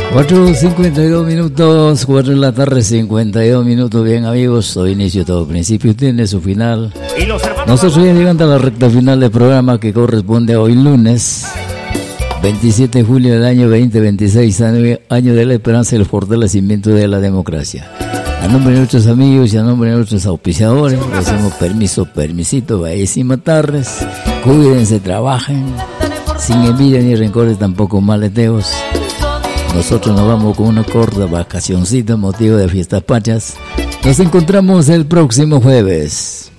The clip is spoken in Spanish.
4:52 minutos, 4 de la tarde, 52 minutos. Bien, amigos, hoy inicio todo principio, tiene su final. Nosotros ya llegando a la recta final del programa que corresponde a hoy lunes 27 de julio del año 2026, año de la esperanza y el fortalecimiento de la democracia. A nombre de nuestros amigos y a nombre de nuestros auspiciadores, les hacemos permisito, vaya sin matarles, cuídense, trabajen, sin envidia ni rencores, tampoco maleteos. Nosotros nos vamos con una corta vacacioncita, motivo de fiestas patrias. Nos encontramos el próximo jueves.